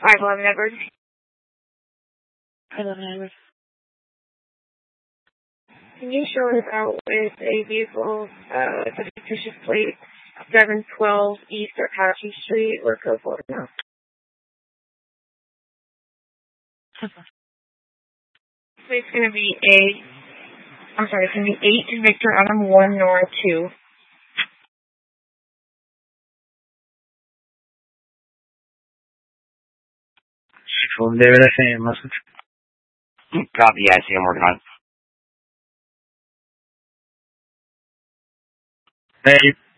511 Edwards. 511 Edwards. Can you show us out with a vehicle with a fictitious plate, 712 East Apache Street, or code 4 now? So it's going to be it's going to be 8 Victor Adam 1 Nora 2. From David, I sent you a message. Copy, yeah, I see I'm working on it. Thank you.